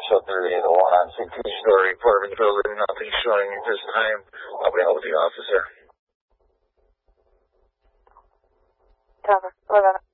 30 the one on 2-story apartment building. Nothing showing at this time. I'll be out with the officer. Cover. 11.